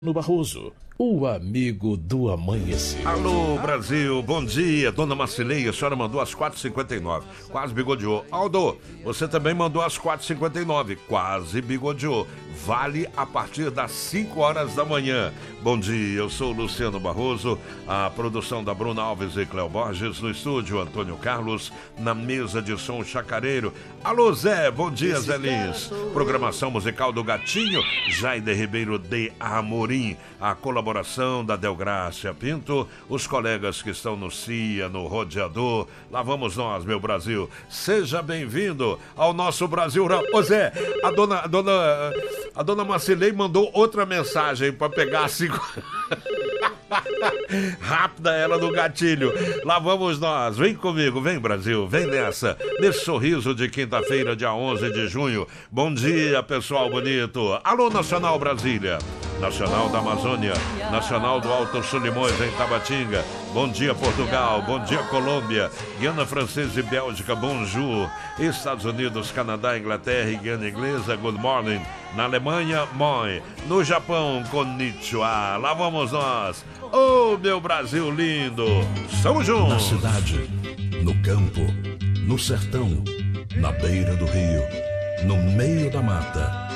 No Barroso, o amigo do amanhecer. Alô, Brasil, bom dia. Dona Marcileia, a senhora mandou às 4h59. Quase bigodeou. Aldo, você também mandou às 4h59. Quase bigodeou. Vale a partir das 5 horas da manhã. Bom dia, eu sou o Luciano Barroso. A produção da Bruna Alves e Cléo Borges. No estúdio, Antônio Carlos. Na mesa de som, Chacareiro. Alô, Zé, bom dia, Zé Lins. Programação musical do Gatinho. Jaide Ribeiro de Amorim. A colaboração da Delgrácia Pinto, os colegas que estão no CIA, no Rodeador. Lá vamos nós, meu Brasil. Seja bem-vindo ao nosso Brasil. Ô Zé, a dona Marcilei mandou outra mensagem para pegar assim. Rápida ela do gatilho. Lá vamos nós. Vem comigo, vem Brasil, vem nessa. Nesse sorriso de quinta-feira, dia 11 de junho. Bom dia, pessoal bonito. Alô, Nacional Brasília. Nacional da Amazônia, Nacional do Alto Solimões em Tabatinga. Bom dia, Portugal. Bom dia, Colômbia, Guiana Francesa e Bélgica. Bonjour. Estados Unidos, Canadá, Inglaterra e Guiana Inglesa. Good morning. Na Alemanha, moi. No Japão, konnichiwa. Lá vamos nós. Oh, meu Brasil lindo. Estamos juntos. Na cidade, no campo, no sertão, na beira do rio, no meio da mata.